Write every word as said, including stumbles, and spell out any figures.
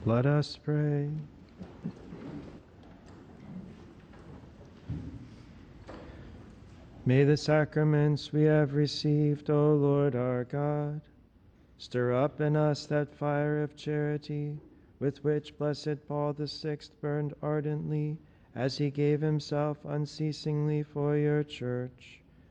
Let us pray. May the sacraments we have received, O Lord our God, stir up in us that fire of charity with which blessed Paul the Sixth burned ardently as he gave himself unceasingly for your church.